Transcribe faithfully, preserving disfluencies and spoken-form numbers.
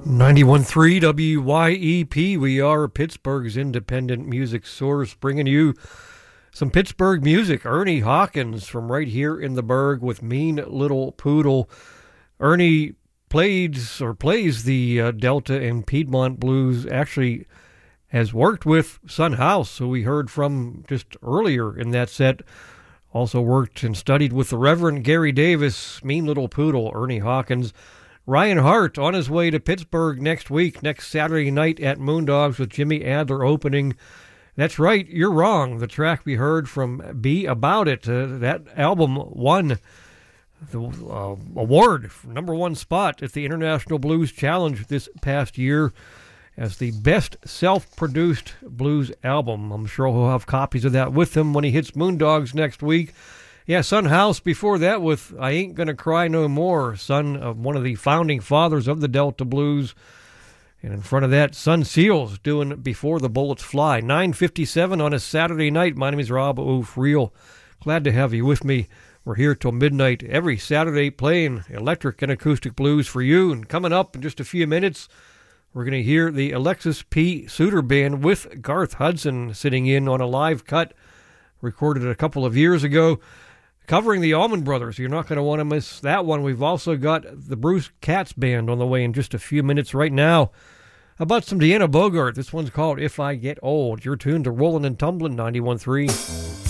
ninety-one point three W Y E P. We are Pittsburgh's independent music source, bringing you some Pittsburgh music. Ernie Hawkins from right here in the Burgh with Mean Little Poodle. Ernie plays or plays the uh, Delta and Piedmont blues. Actually has worked with Son House, who we heard from just earlier in that set. Also worked and studied with the Reverend Gary Davis. Mean Little Poodle, Ernie Hawkins. Ryan Hart on his way to Pittsburgh next week, next Saturday night at Moondogs with Jimmy Adler opening. That's right, you're wrong. The track we heard from Be About It, uh, that album won the uh, award for number one spot at the International Blues Challenge this past year as the best self-produced blues album. I'm sure he'll have copies of that with him when he hits Moondogs next week. Yeah, Son House before that with I Ain't Gonna Cry No More, son of one of the founding fathers of the Delta Blues. And in front of that, Son Seals doing Before the Bullets Fly. nine fifty-seven on a Saturday night. My name is Rob O'Friel. Glad to have you with me. We're here till midnight every Saturday playing electric and acoustic blues for you. And coming up in just a few minutes, we're going to hear the Alexis P. Suter Band with Garth Hudson sitting in on a live cut recorded a couple of years ago, covering the Allman Brothers. You're not going to want to miss that one. We've also got the Bruce Katz Band on the way in just a few minutes right now. How about some Deanna Bogart? This one's called If I Get Old. You're tuned to Rollin' and Tumblin' ninety-one point three.